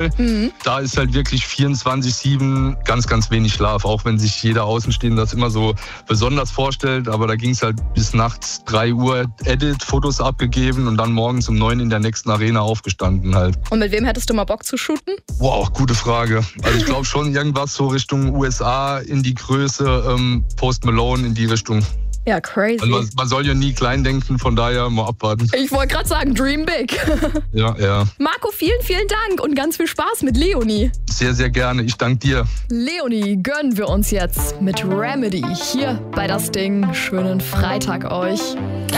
Halle. Da ist halt wirklich 24/7 ganz, ganz wenig Schlaf. Auch wenn sich jeder Außenstehende das immer so besonders vorstellt. Aber da ging es halt bis nachts 3 Uhr Edit, Fotos abgegeben und dann morgens um 9 in der nächsten Arena aufgestanden halt. Und mit wem hättest du mal Bock zu shooten? Wow, gute Frage. Also ich glaube schon irgendwas so Richtung USA in die Größe, Post Malone in die Richtung. Ja, crazy. Also man soll ja nie klein denken, von daher mal abwarten. Ich wollte gerade sagen, dream big. Ja. Marco, vielen, vielen Dank und ganz viel Spaß mit Leonie. Sehr, sehr gerne. Ich danke dir. Leonie gönnen wir uns jetzt mit Remedy hier bei Das Ding. Schönen Freitag euch.